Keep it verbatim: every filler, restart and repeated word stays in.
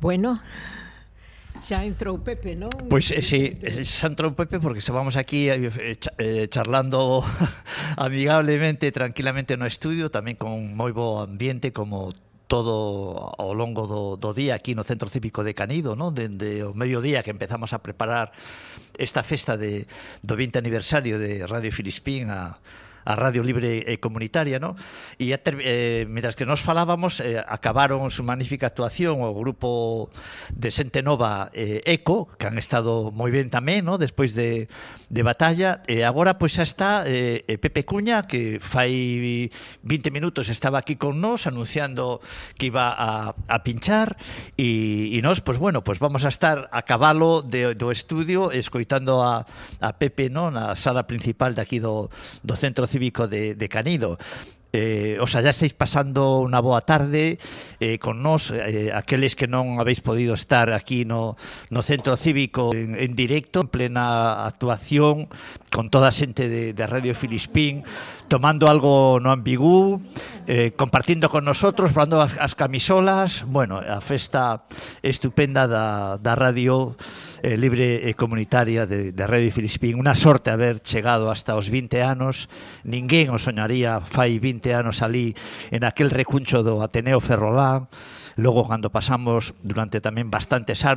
Bueno, xa entrou Pepe, non? Pois pues, sí, xa entrou Pepe porque estábamos aquí eh, charlando amigablemente, tranquilamente no estudio, tamén con moi bo ambiente como todo ao longo do, do día aquí no Centro Cívico de Canido, non? Dende o mediodía que empezamos a preparar esta festa de, do vinte aniversario de Radio Filispín a a Radio Libre e Comunitaria, ¿no? E eh, mientras que nos falábamos, eh, acabaron su magnífica actuación o grupo de Xente Nova eh, Eco, que han estado moi ben tamén, ¿no? Despois de, de batalla, e agora pois xa está eh, Pepe Cuña, que fai vinte minutos estaba aquí con nós anunciando que iba a, a pinchar, e, e nós, pois bueno, pois vamos a estar a cabalo de, do estudio escoitando a, a Pepe, ¿no? Na sala principal de aquí do, do Centro Cívico de, de Canido. Eh, o sea, ya estáis pasando unha boa tarde eh, con nós, eh, aqueles que non habéis podido estar aquí no, no Centro Cívico en, en directo, en plena actuación, con toda a xente de, de Radio Filispín, tomando algo no ambigú, eh, compartindo con nosotros, falando as, as camisolas, bueno, a festa estupenda da, da radio eh, libre e comunitaria de, de Radio Filispín. Unha sorte haber chegado hasta os vinte anos, ninguén o soñaría fai vinte anos ali en aquel recuncho do Ateneo Ferrolán. Logo, cando pasamos durante tamén bastantes